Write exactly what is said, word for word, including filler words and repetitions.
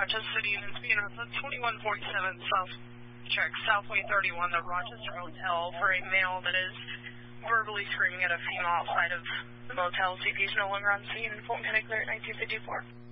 Rochester City and being on the twenty-one forty-seven South check Southway thirty-one, the Rochester Hotel, for a male that is verbally screaming at a female outside of the motel. C P is no longer on scene. Fulton County Clear at nineteen fifty-four.